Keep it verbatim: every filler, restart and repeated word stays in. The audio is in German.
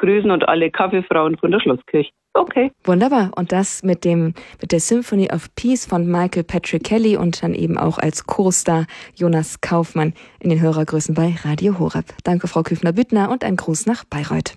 grüßen und alle Kaffeefrauen von der Schlosskirche. Okay. Wunderbar. Und das mit dem mit der Symphony of Peace von Michael Patrick Kelly und dann eben auch als Co-Star Jonas Kaufmann in den Hörergrüßen bei Radio Horeb. Danke, Frau Küffner-Büttner, und ein Gruß nach Bayreuth.